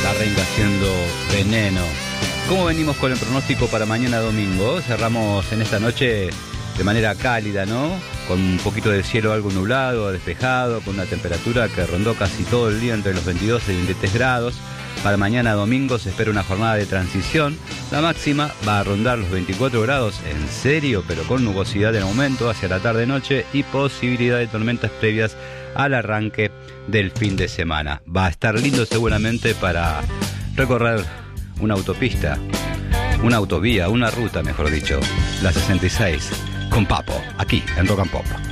la renga haciendo veneno. ¿Cómo venimos con el pronóstico para mañana domingo? Cerramos en esta noche de manera cálida, ¿no? Con un poquito de cielo algo nublado, despejado, con una temperatura que rondó casi todo el día entre los 22 y 23 grados. Para mañana domingo se espera una jornada de transición. La máxima va a rondar los 24 grados, en serio, pero con nubosidad en aumento hacia la tarde-noche y posibilidad de tormentas previas al arranque del fin de semana. Va a estar lindo seguramente para recorrer una autopista, una autovía, una ruta, mejor dicho, la 66, con Papo, aquí en Rock and Pop.